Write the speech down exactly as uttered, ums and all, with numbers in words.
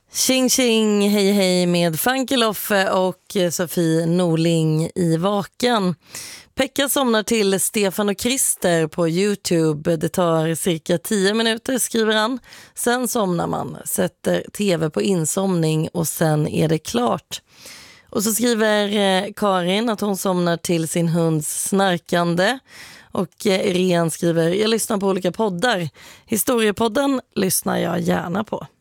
Tjing tjing, hej hej med Funky Loffe och Sofie Norling i Vaken. Pekka somnar till Stefan och Christer på YouTube. Det tar cirka tio minuter, skriver han. Sen somnar man, sätter tv på insomning och sen är det klart. Och så skriver eh, Karin att hon somnar till sin hunds snarkande. Och eh, Rian skriver, jag lyssnar på olika poddar. Historiepodden lyssnar jag gärna på.